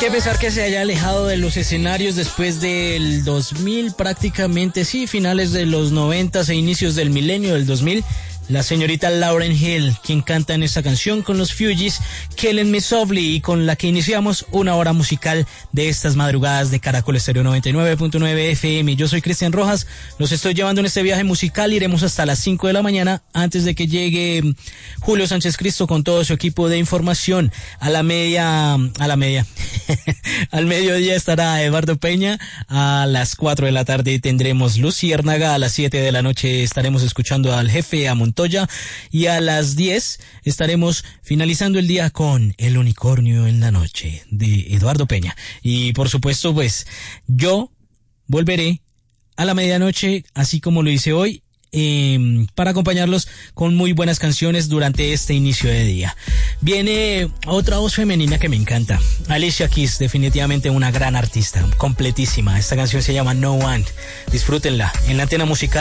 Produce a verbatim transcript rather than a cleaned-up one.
Qué pesar que se haya alejado de los escenarios después del dos mil, prácticamente, sí, finales de los noventa e inicios del milenio del dos mil. La señorita Lauryn Hill, quien canta en esta canción con los Fugees, Killing Me Softly, y con la que iniciamos una hora musical de estas madrugadas de Caracol Estéreo noventa y nueve punto nueve F M. Yo soy Cristian Rojas, los estoy llevando en este viaje musical. Iremos hasta las cinco de la mañana antes de que llegue Julio Sánchez Cristo con todo su equipo de información. A la media, a la media, al mediodía estará Eduardo Peña. A las cuatro de la tarde tendremos Luciérnaga. A las siete de la noche estaremos escuchando al jefe, a Montoya. Y a las diez estaremos finalizando el día con El Unicornio en la Noche de Eduardo Peña. Y por supuesto, pues yo volveré a la medianoche, así como lo hice hoy, eh, para acompañarlos con muy buenas canciones durante este inicio de día. Viene otra voz femenina que me encanta, Alicia Keys, definitivamente una gran artista, completísima. Esta canción se llama No One. Disfrútenla en la antena musical.